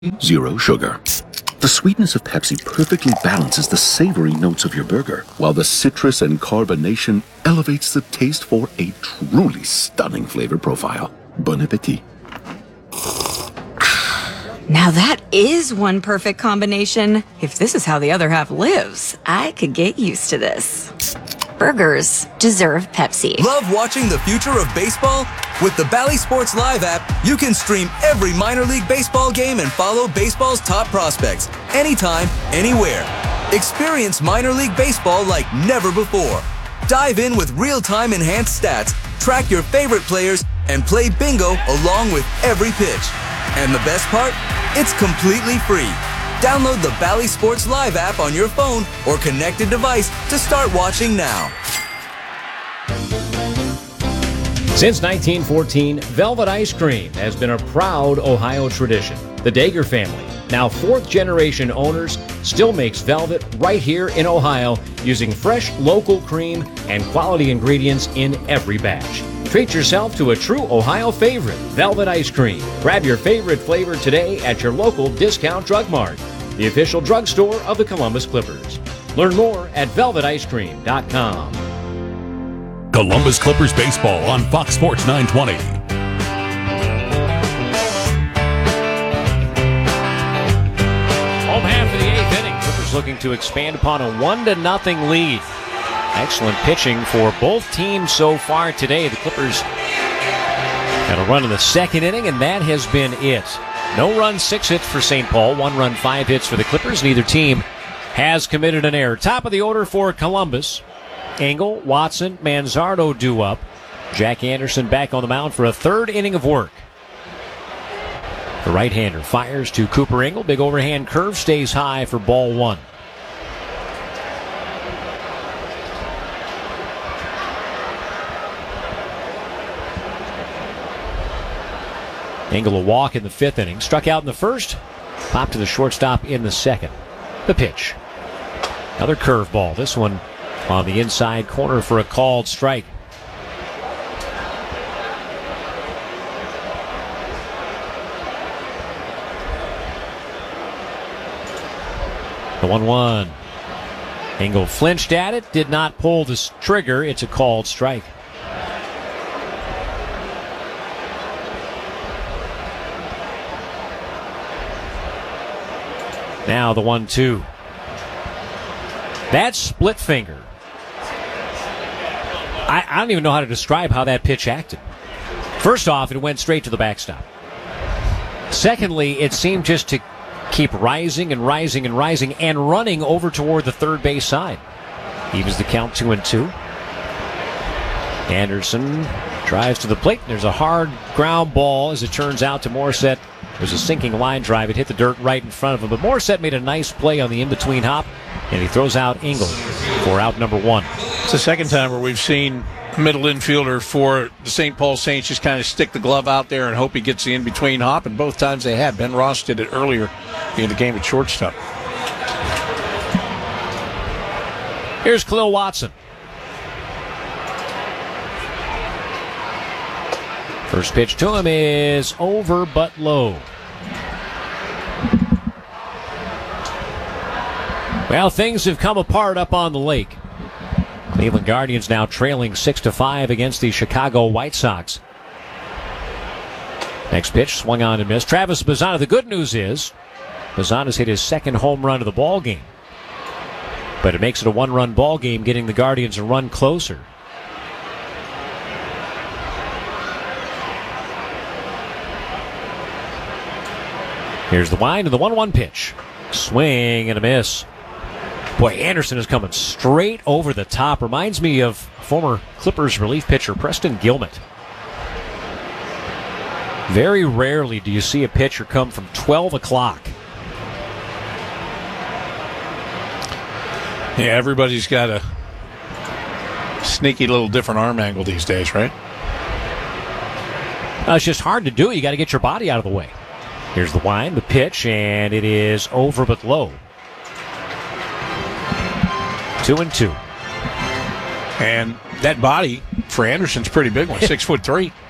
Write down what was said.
Zero sugar. The sweetness of Pepsi perfectly balances the savory notes of your burger, while the citrus and carbonation elevates the taste for a truly stunning flavor profile. Bon appetit. Now that is one perfect combination. If this is how the other half lives, I could get used to this. Burgers deserve Pepsi. Love watching the future of baseball? With the Bally Sports Live app, you can stream every minor league baseball game and follow baseball's top prospects anytime, anywhere. Experience minor league baseball like never before. Dive in with real-time enhanced stats, track your favorite players, and play bingo along with every pitch. And the best part? It's completely free. Download the Bally Sports Live app on your phone or connected device to start watching now. Since 1914, Velvet Ice Cream has been a proud Ohio tradition. The Dager family, now fourth-generation owners, still makes Velvet right here in Ohio using fresh local cream and quality ingredients in every batch. Treat yourself to a true Ohio favorite, Velvet Ice Cream. Grab your favorite flavor today at your local Discount Drug Mart, the official drugstore of the Columbus Clippers. Learn more at velveticecream.com. Columbus Clippers baseball on Fox Sports 920. Home half of the eighth inning. Clippers looking to expand upon a 1-0 lead. Excellent pitching for both teams so far today. The Clippers got a run in the second inning, and that has been it. No runs, 6 hits for St. Paul. 1 run, 5 hits for the Clippers. Neither team has committed an error. Top of the order for Columbus. Engel, Watson, Manzardo due up. Jack Anderson back on the mound for a third inning of work. The right-hander fires to Cooper Engel. Big overhand curve stays high for ball 1. Engel a walk in the fifth inning. Struck out in the first. Popped to the shortstop in the second. The pitch. Another curveball. This one on the inside corner for a called strike. The 1-1. Engel flinched at it. Did not pull the trigger. It's a called strike. Now the 1-2. That split finger. I don't even know how to describe how that pitch acted. First off, it went straight to the backstop. Secondly, it seemed just to keep rising and rising and rising and running over toward the third base side. Evens the count 2-2. Anderson drives to the plate. There's a hard ground ball, as it turns out, to Morissette. There's a sinking line drive. It hit the dirt right in front of him. But Morissette made a nice play on the in-between hop, and he throws out Engel for out number 1. It's the second time where we've seen a middle infielder for the St. Paul Saints just kind of stick the glove out there and hope he gets the in-between hop, and both times they have. Ben Ross did it earlier in the game at shortstop. Here's Khalil Watson. First pitch to him is over but low. Well, things have come apart up on the lake. Cleveland Guardians now trailing 6-5 against the Chicago White Sox. Next pitch, swung on and missed. Travis Bazzana. The good news is Bazzana's hit his second home run of the ball game. But it makes it a one-run ball game, getting the Guardians a run closer. Here's the wind and the 1-1 pitch. Swing and a miss. Boy, Anderson is coming straight over the top. Reminds me of former Clippers relief pitcher Preston Gilmet. Very rarely do you see a pitcher come from 12 o'clock. Yeah, everybody's got a sneaky little different arm angle these days, right? It's just hard to do. You got to get your body out of the way. Here's the wind, the pitch, and it is over but low. 2-2. And that body for Anderson's pretty big one, 6'3".